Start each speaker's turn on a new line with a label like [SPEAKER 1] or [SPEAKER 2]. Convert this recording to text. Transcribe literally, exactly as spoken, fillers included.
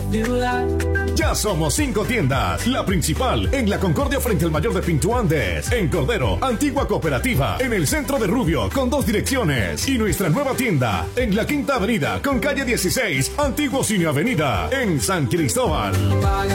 [SPEAKER 1] la ciudad.
[SPEAKER 2] Ya somos cinco tiendas. La principal en la Concordia frente al Mayor de Pinto Andes. En Cordero, Antigua Cooperativa. En el centro de Rubio con dos direcciones. Y nuestra nueva tienda en la Quinta Avenida con calle dieciséis, Antiguo Cine Avenida. En San Cristóbal.